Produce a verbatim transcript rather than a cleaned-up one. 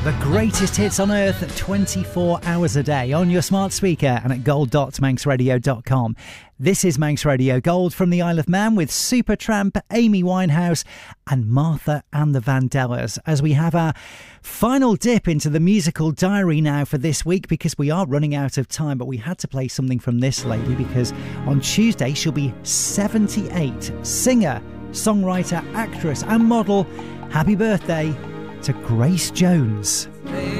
The greatest hits on earth twenty-four hours a day on your smart speaker and at gold dot manx radio dot com. This is Manx Radio Gold from the Isle of Man with Supertramp, Amy Winehouse and Martha and the Vandellas, as we have our final dip into the musical diary now for this week, because we are running out of time. But we had to play something from this lady because on Tuesday she'll be seventy-eight. Singer, songwriter, actress and model. Happy birthday to Grace Jones. They